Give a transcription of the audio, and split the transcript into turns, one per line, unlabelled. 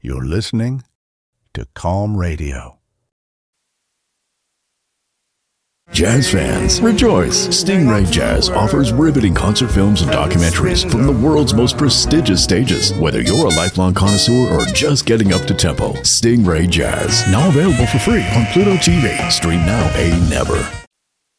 You're listening to Calm Radio.
Jazz fans, rejoice! Stingray Jazz offers riveting concert films and documentaries from the world's most prestigious stages. Whether you're a lifelong connoisseur or just getting up to tempo, Stingray Jazz, now available for free on Pluto TV. Stream now, pay never.